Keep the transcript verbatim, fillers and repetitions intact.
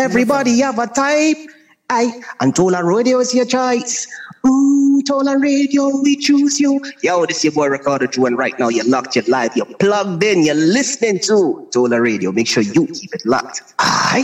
Everybody have a type. I and Tola Radio is your choice. Ooh, Tola Radio, we choose you. Yo, this is your boy Ricardo Drew, and right now you're locked, you're live, you're plugged in, you're listening to Tola Radio. Make sure you keep it locked. Aye.